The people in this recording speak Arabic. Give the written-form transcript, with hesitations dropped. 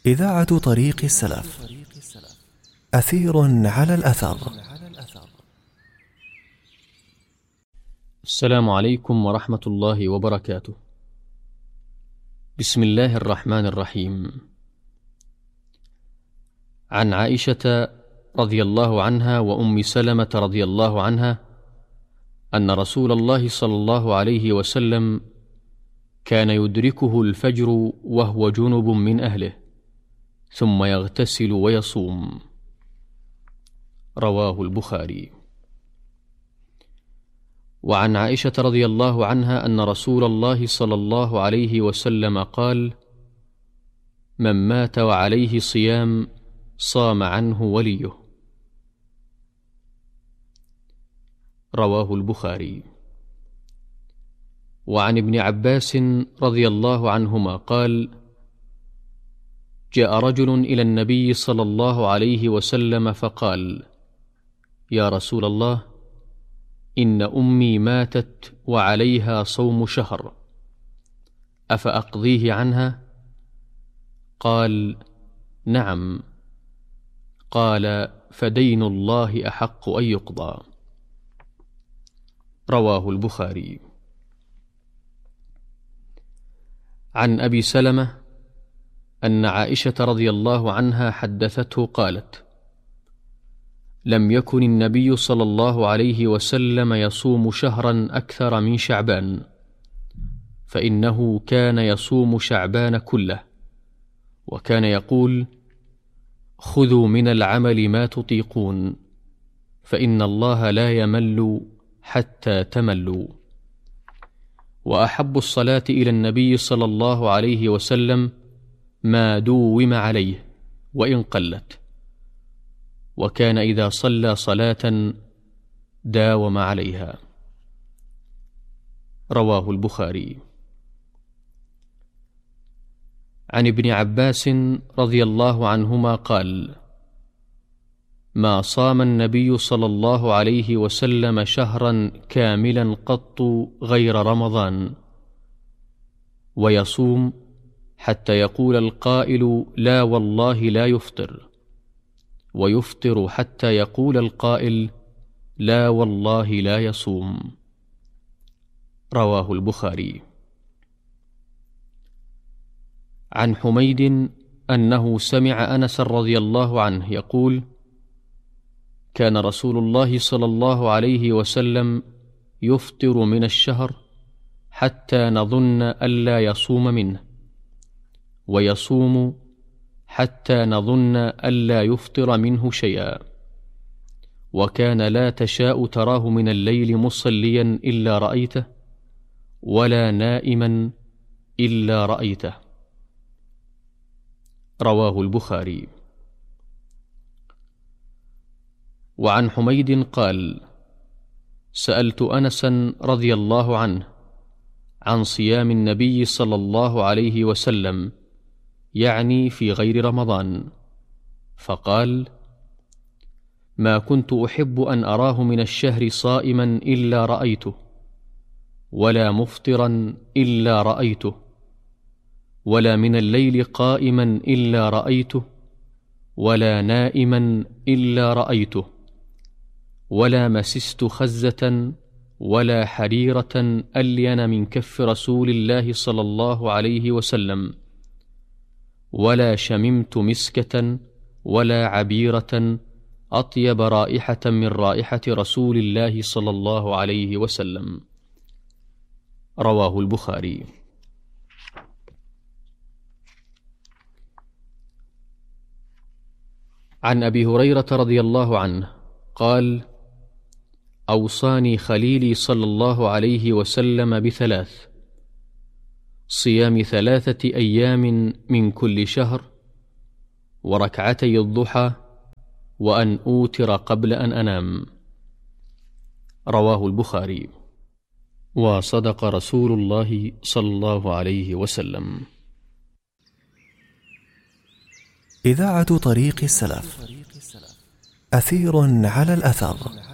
إذاعة طريق السلف. أثير على الأثر. السلام عليكم ورحمة الله وبركاته. بسم الله الرحمن الرحيم. عن عائشة رضي الله عنها وأم سلمة رضي الله عنها أن رسول الله صلى الله عليه وسلم كان يدركه الفجر وهو جنب من أهله، ثم يغتسل ويصوم. رواه البخاري. وعن عائشة رضي الله عنها أن رسول الله صلى الله عليه وسلم قال: من مات وعليه صيام صام عنه وليه. رواه البخاري. وعن ابن عباس رضي الله عنهما قال: جاء رجل إلى النبي صلى الله عليه وسلم فقال: يا رسول الله، إن أمي ماتت وعليها صوم شهر، أفأقضيه عنها؟ قال: نعم. قال: فدين الله أحق أن يقضى. رواه البخاري. عن أبي سلمة أن عائشة رضي الله عنها حدثته قالت: لم يكن النبي صلى الله عليه وسلم يصوم شهرا أكثر من شعبان، فإنه كان يصوم شعبان كله، وكان يقول: خذوا من العمل ما تطيقون، فإن الله لا يمل حتى تملوا. وأحب الصلاة إلى النبي صلى الله عليه وسلم ما دوم عليه وإن قلت، وكان إذا صلى صلاة داوم عليها. رواه البخاري. عن ابن عباس رضي الله عنهما قال: ما صام النبي صلى الله عليه وسلم شهرا كاملا قط غير رمضان، ويصوم حتى يقول القائل: لا والله لا يفطر، ويفطر حتى يقول القائل: لا والله لا يصوم. رواه البخاري. عن حميد أنه سمع أنس رضي الله عنه يقول: كان رسول الله صلى الله عليه وسلم يفطر من الشهر حتى نظن ألا يصوم منه، ويصوم حتى نظن ألا يفطر منه شيئا، وكان لا تشاء تراه من الليل مصليا إلا رأيته، ولا نائما إلا رأيته. رواه البخاري. وعن حميد قال: سألت أنسا رضي الله عنه عن صيام النبي صلى الله عليه وسلم، يعني في غير رمضان، فقال: ما كنت أحب أن أراه من الشهر صائما إلا رأيته، ولا مفطرا إلا رأيته، ولا من الليل قائما إلا رأيته، ولا نائما إلا رأيته، ولا مسست خزة ولا حريرة ألين من كف رسول الله صلى الله عليه وسلم، ولا شممت مسكة ولا عبيرة أطيب رائحة من رائحة رسول الله صلى الله عليه وسلم. رواه البخاري. عن أبي هريرة رضي الله عنه قال: أوصاني خليلي صلى الله عليه وسلم بثلاث: صيام 3 أيام من كل شهر، وركعتي الضحى، وأن أوتر قبل أن أنام. رواه البخاري. وصدق رسول الله صلى الله عليه وسلم. إذاعة طريق السلف. أثير على الأثر.